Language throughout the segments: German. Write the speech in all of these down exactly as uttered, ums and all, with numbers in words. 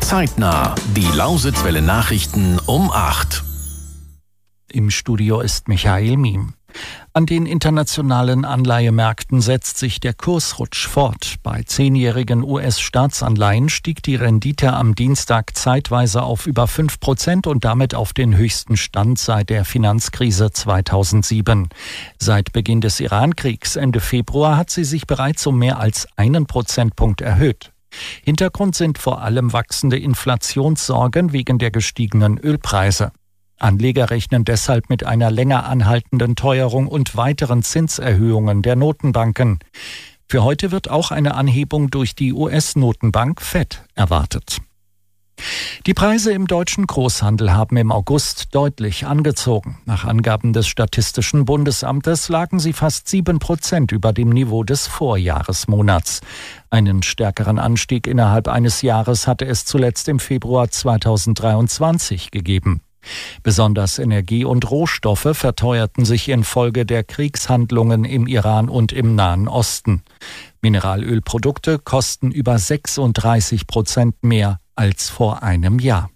Zeitnah, die Lausitzwelle Nachrichten um acht. Im Studio ist Michael Miem. An den internationalen Anleihemärkten setzt sich der Kursrutsch fort. Bei zehnjährigen U S-Staatsanleihen stieg die Rendite am Dienstag zeitweise auf über fünf Prozent und damit auf den höchsten Stand seit der Finanzkrise zweitausendsieben. Seit Beginn des Iran-Kriegs Ende Februar hat sie sich bereits um mehr als einen Prozentpunkt erhöht. Hintergrund sind vor allem wachsende Inflationssorgen wegen der gestiegenen Ölpreise. Anleger rechnen deshalb mit einer länger anhaltenden Teuerung und weiteren Zinserhöhungen der Notenbanken. Für heute wird auch eine Anhebung durch die U S-Notenbank Fed erwartet. Die Preise im deutschen Großhandel haben im August deutlich angezogen. Nach Angaben des Statistischen Bundesamtes lagen sie fast sieben Prozent über dem Niveau des Vorjahresmonats. Einen stärkeren Anstieg innerhalb eines Jahres hatte es zuletzt im Februar zweitausenddreiundzwanzig gegeben. Besonders Energie und Rohstoffe verteuerten sich infolge der Kriegshandlungen im Iran und im Nahen Osten. Mineralölprodukte kosten über sechsunddreißig Prozent mehr als vor einem Jahr.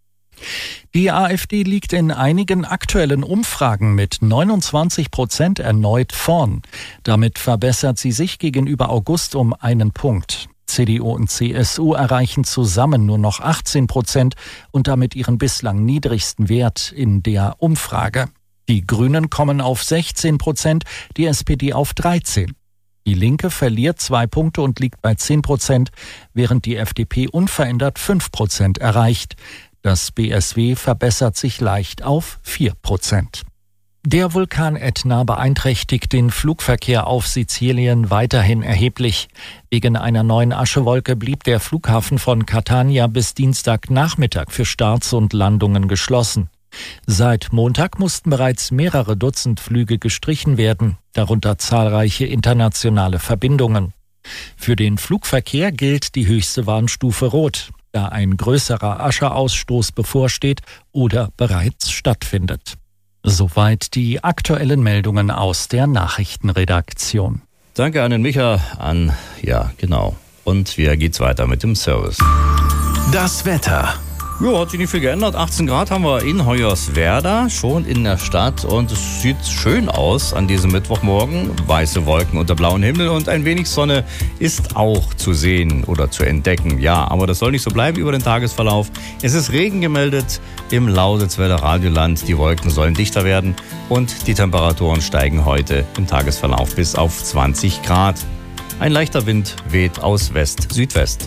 Die AfD liegt in einigen aktuellen Umfragen mit neunundzwanzig Prozent erneut vorn. Damit verbessert sie sich gegenüber August um einen Punkt. C D U und C S U erreichen zusammen nur noch achtzehn Prozent und damit ihren bislang niedrigsten Wert in der Umfrage. Die Grünen kommen auf sechzehn Prozent, die S P D auf dreizehn. Die Linke verliert zwei Punkte und liegt bei zehn Prozent, während die F D P unverändert fünf Prozent erreicht. Das B S W verbessert sich leicht auf vier Prozent. Der Vulkan Ätna beeinträchtigt den Flugverkehr auf Sizilien weiterhin erheblich. Wegen einer neuen Aschewolke blieb der Flughafen von Catania bis Dienstagnachmittag für Starts und Landungen geschlossen. Seit Montag mussten bereits mehrere Dutzend Flüge gestrichen werden, darunter zahlreiche internationale Verbindungen. Für den Flugverkehr gilt die höchste Warnstufe Rot, da ein größerer Ascheausstoß bevorsteht oder bereits stattfindet. Soweit die aktuellen Meldungen aus der Nachrichtenredaktion. Danke an den Micha, an, ja, genau. Und wie geht's weiter mit dem Service? Das Wetter. Ja, hat sich nicht viel geändert. achtzehn Grad haben wir in Hoyerswerda, schon in der Stadt. Und es sieht schön aus an diesem Mittwochmorgen. Weiße Wolken unter blauem Himmel und ein wenig Sonne ist auch zu sehen oder zu entdecken. Ja, aber das soll nicht so bleiben über den Tagesverlauf. Es ist Regen gemeldet im Lausitzwelle Radioland. Die Wolken sollen dichter werden und die Temperaturen steigen heute im Tagesverlauf bis auf zwanzig Grad. Ein leichter Wind weht aus West-Südwest.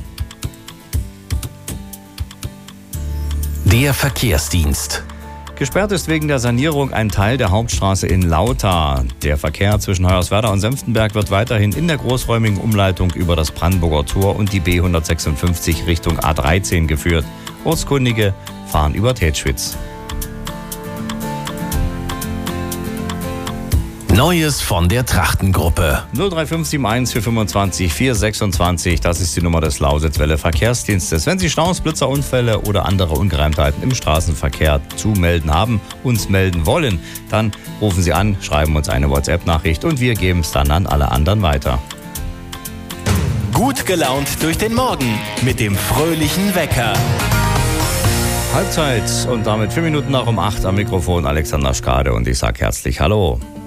Der Verkehrsdienst. Gesperrt ist wegen der Sanierung ein Teil der Hauptstraße in Lauter. Der Verkehr zwischen Hoyerswerda und Senftenberg wird weiterhin in der großräumigen Umleitung über das Brandenburger Tor und die B hundertsechsundfünfzig Richtung A dreizehn geführt. Ortskundige fahren über Tetschwitz. Neues von der Trachtengruppe. null drei fünf sieben eins vier fünfundzwanzig vier sechsundzwanzig, das ist die Nummer des Lausitzwelle Verkehrsdienstes. Wenn Sie Staus, Blitzer, Unfälle oder andere Ungereimtheiten im Straßenverkehr zu melden haben, uns melden wollen, dann rufen Sie an, schreiben uns eine WhatsApp-Nachricht und wir geben es dann an alle anderen weiter. Gut gelaunt durch den Morgen mit dem fröhlichen Wecker. Halbzeit und damit vier Minuten nach um acht am Mikrofon Alexander Schkade und ich sage herzlich Hallo.